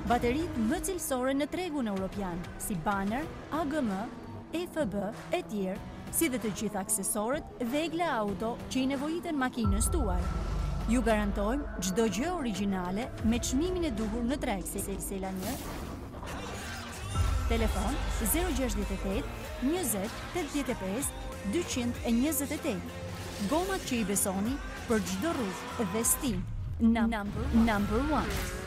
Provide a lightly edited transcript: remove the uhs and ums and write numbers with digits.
Bateritë më cilësore në tregun evropian, si Banner, AGM, EFB e tjerë, si dhe të gjitha aksesorët vegla auto që i nevojiten makinës tuaj. Ju garantojmë çdo gjë origjinale me çmimin e duhur në treg, Sela 1. Telefon 068 20 85 228. Gomat që i besoni për çdo rrugë dhe stil. Number 1.